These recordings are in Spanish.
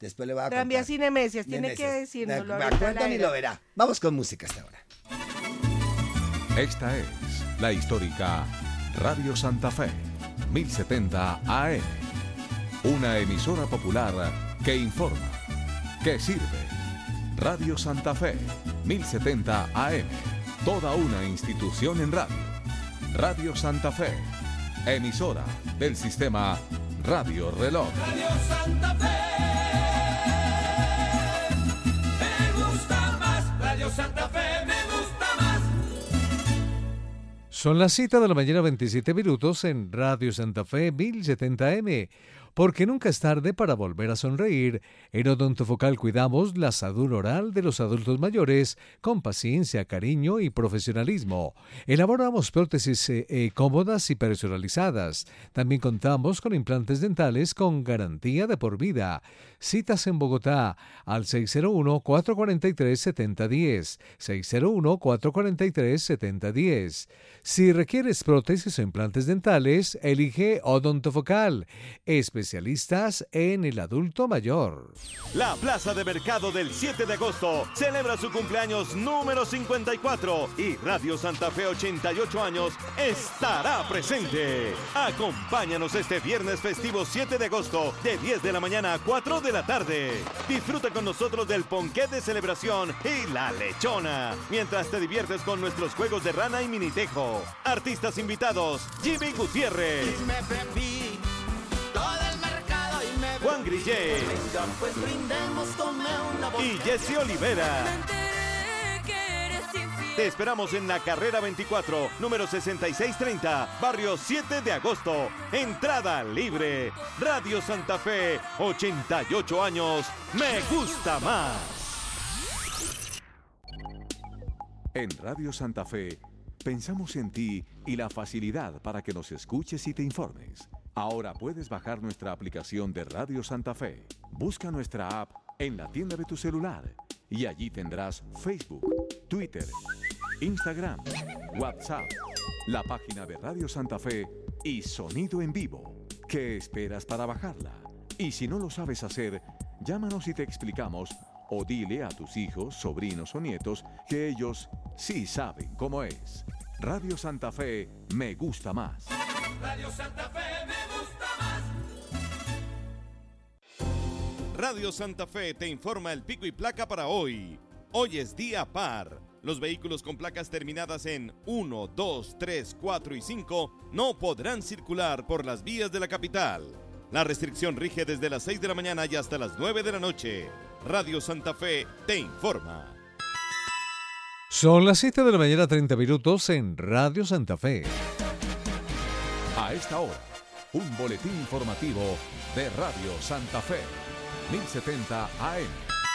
Después le voy a Tranvía contar. sin Nemesias, tiene Nemesias. que decirnoslo. Me ahorita acuerdan al y aire. lo verá. Vamos con música hasta ahora. Esta es la histórica Radio Santa Fe, 1070 AM. Una emisora popular que informa, que sirve. Radio Santa Fe, 1070 AM. Toda una institución en radio. Radio Santa Fe, emisora del sistema Radio Reloj. Radio Santa Fe, me gusta más. Radio Santa Fe, me gusta más. Son las 7 de la mañana, 27 minutos en Radio Santa Fe 1070M. Porque nunca es tarde para volver a sonreír. En Odontofocal cuidamos la salud oral de los adultos mayores con paciencia, cariño y profesionalismo. Elaboramos prótesis cómodas y personalizadas. También contamos con implantes dentales con garantía de por vida. Citas en Bogotá al 601-443-7010. 601-443-7010. Si requieres prótesis o implantes dentales, elige Odontofocal, especialistas en el adulto mayor. La Plaza de Mercado del 7 de agosto celebra su cumpleaños número 54 y Radio Santa Fe 88 años estará presente. Acompáñanos este viernes festivo 7 de agosto de 10 de la mañana a 4 de la tarde. Disfruta con nosotros del ponqué de celebración y la lechona, mientras te diviertes con nuestros juegos de rana y minitejo. Artistas invitados: Jimmy Gutiérrez, Juan Grillé y Jesse Olivera. Te esperamos en la carrera 24, número 6630, barrio 7 de agosto. Entrada libre. Radio Santa Fe, 88 años. Me gusta más. En Radio Santa Fe, pensamos en ti y la facilidad para que nos escuches y te informes. Ahora puedes bajar nuestra aplicación de Radio Santa Fe. Busca nuestra app en la tienda de tu celular y allí tendrás Facebook, Twitter, Instagram, WhatsApp, la página de Radio Santa Fe y sonido en vivo. ¿Qué esperas para bajarla? Y si no lo sabes hacer, llámanos y te explicamos, o dile a tus hijos, sobrinos o nietos que ellos sí saben cómo es. Radio Santa Fe, me gusta más. Radio Santa Fe, me gusta más. Radio Santa Fe te informa el pico y placa para hoy. Hoy es día par. Los vehículos con placas terminadas en 1, 2, 3, 4 y 5 no podrán circular por las vías de la capital. La restricción rige desde las 6 de la mañana y hasta las 9 de la noche. Radio Santa Fe te informa. Son las 7 de la mañana, 30 minutos en Radio Santa Fe. A esta hora, un boletín informativo de Radio Santa Fe, 1070 AM.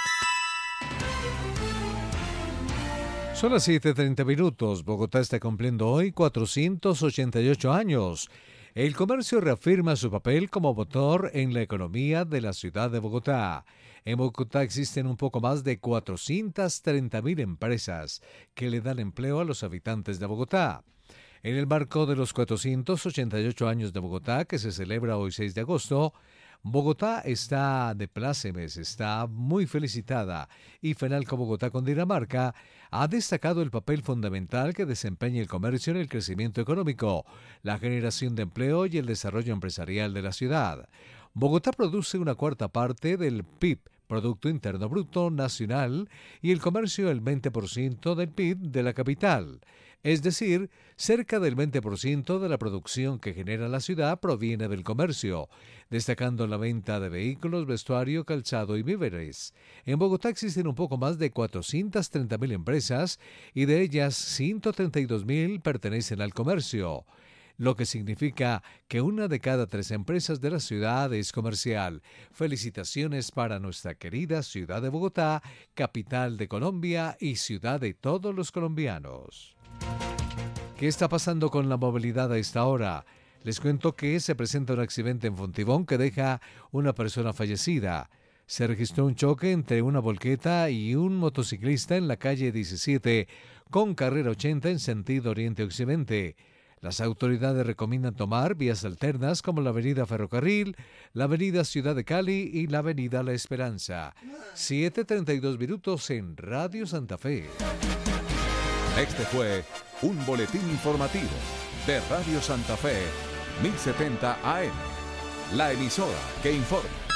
Son las 7:30 minutos. Bogotá está cumpliendo hoy 488 años. El comercio reafirma su papel como motor en la economía de la ciudad de Bogotá. En Bogotá existen un poco más de 430.000 empresas que le dan empleo a los habitantes de Bogotá. En el marco de los 488 años de Bogotá, que se celebra hoy 6 de agosto, Bogotá está de plácemes, está muy felicitada y Fenalco Bogotá Cundinamarca ha destacado el papel fundamental que desempeña el comercio en el crecimiento económico, la generación de empleo y el desarrollo empresarial de la ciudad. Bogotá produce una cuarta parte del PIB, Producto Interno Bruto Nacional, y el comercio el 20% del PIB de la capital. Es decir, cerca del 20% de la producción que genera la ciudad proviene del comercio, destacando la venta de vehículos, vestuario, calzado y víveres. En Bogotá existen un poco más de 430.000 empresas y de ellas 132.000 pertenecen al comercio, lo que significa que una de cada 3 empresas de la ciudad es comercial. Felicitaciones para nuestra querida ciudad de Bogotá, capital de Colombia y ciudad de todos los colombianos. ¿Qué está pasando con la movilidad a esta hora? Les cuento que se presenta un accidente en Fontibón que deja una persona fallecida. Se registró un choque entre una volqueta y un motociclista en la calle 17 con carrera 80 en sentido oriente-occidente. Las autoridades recomiendan tomar vías alternas como la avenida Ferrocarril, la avenida Ciudad de Cali y la avenida La Esperanza. 7:32 minutos en Radio Santa Fe. Este fue un boletín informativo de Radio Santa Fe, 1070 AM, la emisora que informa.